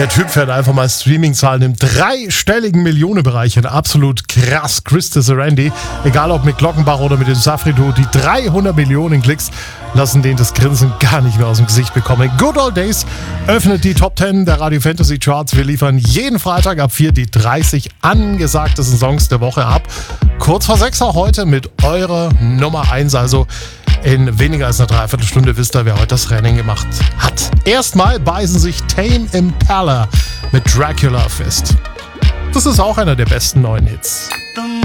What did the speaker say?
Der Typ fährt einfach mal Streaming-Zahlen im dreistelligen Millionenbereich. Absolut krass. Chris Randy, egal ob mit Glockenbach oder mit dem Safri-Duo, die 300 Millionen Klicks lassen den das Grinsen gar nicht mehr aus dem Gesicht bekommen. Good Old Days öffnet die Top 10 der Radio Fantasy Charts. Wir liefern jeden Freitag ab 4 die 30 angesagtesten Songs der Woche ab. Kurz vor 6 Uhr heute mit eurer Nummer 1. Also in weniger als einer Dreiviertelstunde wisst ihr, wer heute das Rennen gemacht hat. Erstmal beißen sich Tame Impala mit Dracula fest. Das ist auch einer der besten neuen Hits.